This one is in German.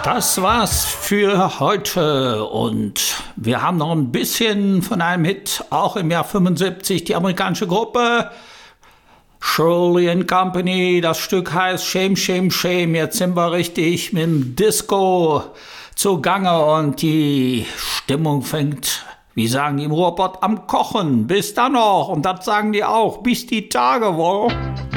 Das war's für heute und wir haben noch ein bisschen von einem Hit, auch im Jahr 75, die amerikanische Gruppe Shirley Company. Das Stück heißt Shame, Shame, Shame. Jetzt sind wir richtig mit dem Disco zugange und die Stimmung fängt, wie sagen die im Ruhrpott, am Kochen. Bis dann noch und das sagen die auch, bis die Tage wohl.